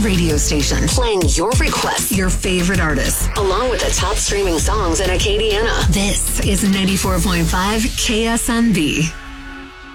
radio station, playing your requests, your favorite artists, along with the top streaming songs in Acadiana. This is 94.5 KSNB.